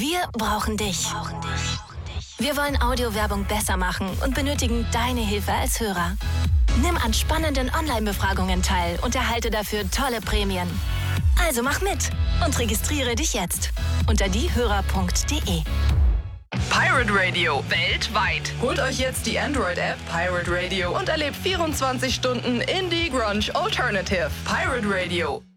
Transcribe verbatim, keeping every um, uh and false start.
Wir brauchen dich. Wir wollen Audiowerbung besser machen und benötigen deine Hilfe als Hörer. Nimm an spannenden Online-Befragungen teil und erhalte dafür tolle Prämien. Also mach mit und registriere dich jetzt unter diehörer punkt de. Pirate Radio weltweit. Holt euch jetzt die Android-App Pirate Radio und erlebt vierundzwanzig Stunden Indie Grunge Alternative. Pirate Radio.